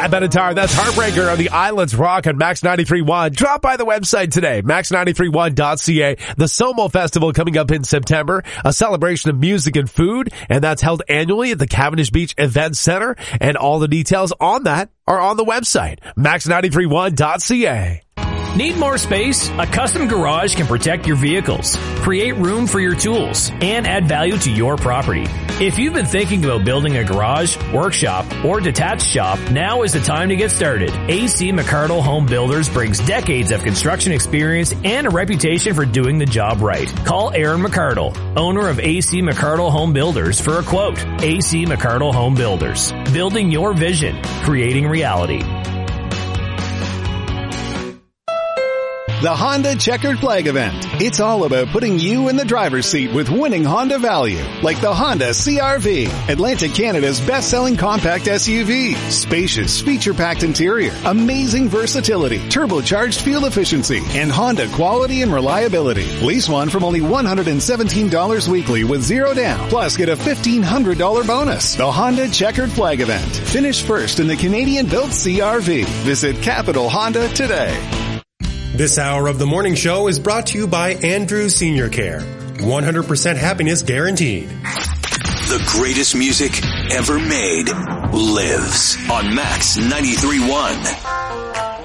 Pat Benatar, that's Heartbreaker on the Islands Rock on Max 93.1. Drop by the website today, max931.ca. The Somo Festival coming up in September, a celebration of music and food, and that's held annually at the Cavendish Beach Event Center. And all the details on that are on the website, max931.ca. Need more space? A custom garage can protect your vehicles, create room for your tools, and add value to your property. If you've been thinking about building a garage, workshop, or detached shop, now is the time to get started. AC McCardle Home Builders brings decades of construction experience and a reputation for doing the job right. Call Aaron McCardle, owner of AC McCardle Home Builders, for a quote. AC McCardle Home Builders. Building your vision, creating reality. The Honda Checkered Flag Event. It's all about putting you in the driver's seat with winning Honda value, like the Honda CR-V, Atlantic Canada's best-selling compact SUV. Spacious, feature-packed interior, amazing versatility, turbocharged fuel efficiency, and Honda quality and reliability. Lease one from only $117 weekly with zero down. Plus, get a $1,500 bonus. The Honda Checkered Flag Event. Finish first in the Canadian-built CR-V. Visit Capital Honda today. This hour of the morning show is brought to you by Andrews Senior Care. 100% happiness guaranteed. The greatest music ever made lives on Max 93.1.